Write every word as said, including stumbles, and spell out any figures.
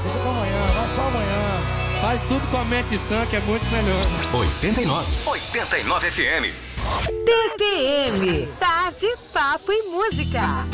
Deixa pra amanhã, vai só amanhã. Faz tudo com a mente sã, que é muito melhor. oitenta e nove. oitenta e nove F M. T P M. Tarde, papo e música.